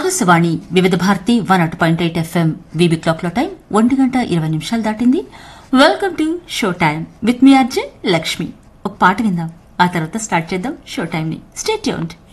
ఆకాశవాణి వివిధ Bharati 101.8 FM VB clock లో time 1:20 దాటింది. Welcome to show time with me RJ Lakshmi. ఒక పాట విందాం, ఆ తర్వాత స్టార్ట్ చేద్దాం షో టైం ని. Stay tuned.